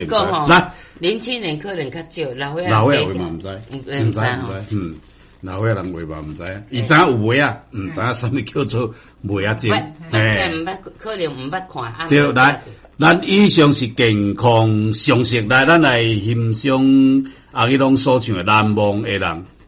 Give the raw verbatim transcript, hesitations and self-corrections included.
个吼， 来， 年轻人可能较少，老岁老岁话嘛唔知， 唔唔知唔知，嗯，老岁人话嘛唔知，伊知影有卖啊，唔知影啥物叫做卖啊精， 诶，唔捌可能唔捌看。 对，来，咱以上是健康常识，来，咱来欣赏阿迄种所唱的难忘的人。